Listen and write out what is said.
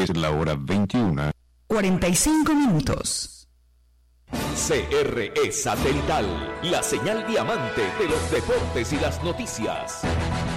Es la hora 21:45. CRE Satelital, la señal diamante de los deportes y las noticias.